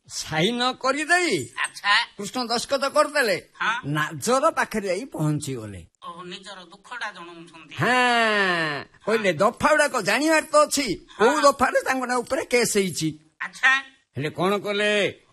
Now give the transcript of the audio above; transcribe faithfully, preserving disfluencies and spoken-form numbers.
Sign କରିଦେଇ ଆଚ୍ଛା କୃଷ୍ଣ ଦସ୍ତଖତ କରିଦେଲେ। ହଁ ନାଜର ପାଖରେ ଯାଇ ପହଞ୍ଚିଗଲେ। ଓହୋ ନିଜର ଦୁଃଖଟା ଜଣାଉଛନ୍ତି। ହଁ କହିଲେ ଦଫା ଗୁଡାକ ଜାଣିବାର ତ ଅଛି କୋଉ ଦଫାରେ ତାଙ୍କ ନାଁ ଉପରେ କେସ୍ ହେଇଛି। ଆଚ୍ଛା ହେଲେ କଣ କଲେ